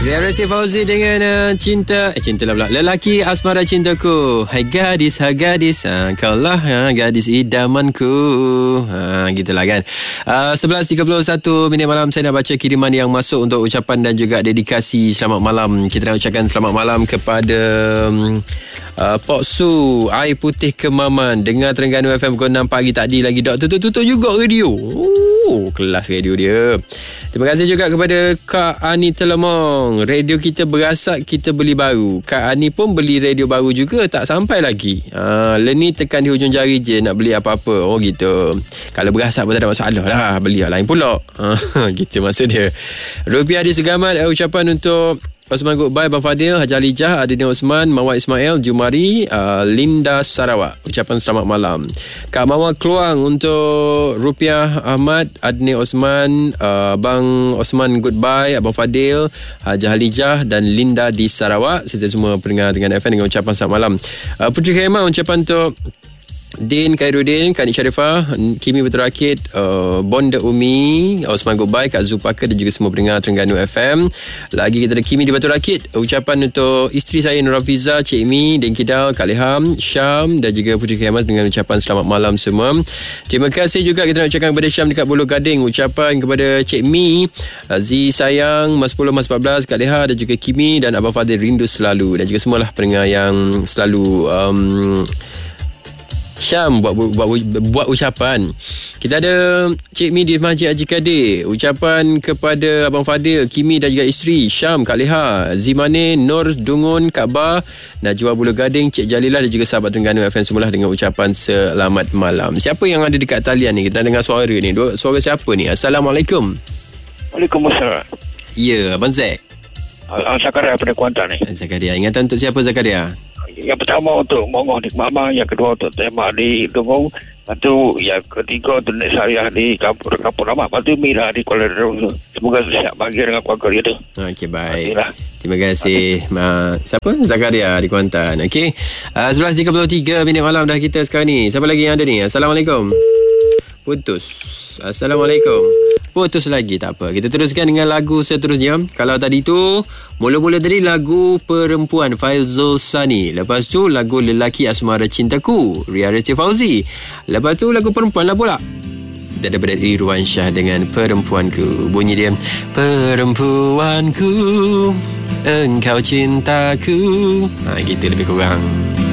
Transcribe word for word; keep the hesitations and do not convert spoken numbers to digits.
Ria Reti Fauzi dengan uh, cinta eh, Cinta lah pula Lelaki Asmara Cintaku. Hai gadis, hai gadis, ha, kau lah ha, gadis idamanku, ha, gitulah kan. uh, sebelas tiga puluh satu minit malam. Saya nak baca kiriman yang masuk untuk ucapan dan juga dedikasi selamat malam. Kita nak ucapkan selamat malam kepada um, uh, Pok Su, Air Putih Kemaman. Dengar Terengganu F M pukul enam pagi tadi lagi. Dok tutup-tutup juga radio. Oh, kelas radio dia. Terima kasih juga kepada Kak Ani Telemong. Radio kita berasak, kita beli baru. Kak Ani pun beli radio baru juga, tak sampai lagi. Ha, Leni tekan di hujung jari je nak beli apa-apa. Oh gitu. Kalau berasak pun tak ada masalah lah. Beli yang lain pula. Ha, gitu maksud dia. Rupiah di Segamat. Uh, ucapan untuk Osman Goodbye, Abang Fadil, Haji Alijah, Adina Osman, Mawar Ismail, Jumari, uh, Linda Sarawak. Ucapan selamat malam. Kak Mawar Keluang untuk Rupiah Ahmad, Adina Osman, uh, Abang Osman Goodbye, Abang Fadil, Haji Alijah dan Linda di Sarawak. Serta semua pendengar dengan F M dengan ucapan selamat malam. Uh, Putri Khairman, ucapan untuk Din Khairuddin, Kak Nik Sharifah, Kimi Betul Rakit, uh, Bonda Umi, Osman Goodbye, Kak Zulpaka dan juga semua pendengar Terengganu F M. Lagi kita ada Kimi di Betul Rakit. Ucapan untuk isteri saya Nur Hafiza, Cik Mi, Din Kidal, Kak Leham, Syam dan juga Putri Khiamas dengan ucapan selamat malam semua. Terima kasih juga kita nak ucapkan kepada Syam dekat Buloh Gading. Ucapan kepada Cik Mi, Aziz sayang, Mas sepuluh, Mas empat belas, Kak Leha dan juga Kimi dan Abang Fadil rindu selalu. Dan juga semualah pendengar yang selalu um, Syam buat, buat, buat, buat ucapan. Kita ada Cik Mi di Masjid Haji Kadir. Ucapan kepada Abang Fadil, Kimi dan juga isteri, Syam, Kak Leha, Zimane, Nur, Dungun, Kak Ba, Najwa Buloh Gading, Cik Jalilah dan juga sahabat Terengganu F M semualah dengan ucapan selamat malam. Siapa yang ada dekat talian ni? Kita nak dengar suara ni. Suara siapa ni? Assalamualaikum. Waalaikumsalam. Ya, Abang Zack. Abang Zakaria pada Kuantan ni. Zakaria. Ingatan untuk siapa Zakaria? Yang pertama untuk Mongoh di Mama, yang kedua untuk Tema di Dungong, lepas tu yang ketiga untuk Nek Syariah di Kampung Kampung Lama, lepas tu Mira di Kuala Lumpur. Semoga siap bagi dengan keluarga dia tu. Okey, baik. Matilah. Terima kasih. Ma, siapa? Zakaria di Kuantan. Okey. Uh, sebelas tiga puluh tiga minit malam dah kita sekarang ni. Siapa lagi yang ada ni? Assalamualaikum. Putus. Assalamualaikum. Putus lagi, tak apa. Kita teruskan dengan lagu seterusnya. Kalau tadi tu mula-mula tadi lagu Perempuan Faizul Sani. Lepas tu lagu Lelaki Asmara Cintaku Ria Reti Fauzi. Lepas tu lagu perempuan lah pula. Daripada Irwan Shah dengan Perempuanku. Bunyi dia, perempuanku, engkau cintaku. Ha, gitu lebih kurang.